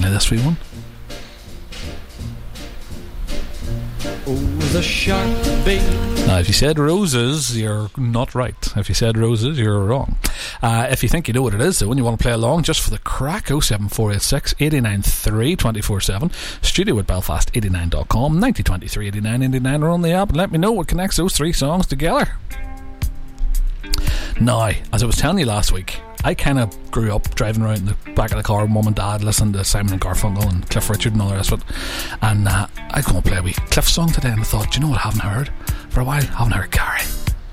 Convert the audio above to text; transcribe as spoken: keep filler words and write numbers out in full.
me this wee one. Oh, the shark bait. Now, if you said roses, you're not right. If you said roses, you're wrong. Uh, if you think you know what it is, though, and you want to play along just for the crack, oh seven four eight six, eight nine three, two four seven, studio at belfast eighty-nine dot com, ninety twenty-three eighty-nine eighty-nine, or on the app, and let me know what connects those three songs together. Now, as I was telling you last week, I kind of grew up driving around in the back of the car with mum and dad, listening to Simon and Garfunkel and Cliff Richard and all the rest of it. And uh, I go and play a wee Cliff song today, and I thought, do you know what I haven't heard for a while? I haven't heard Gary.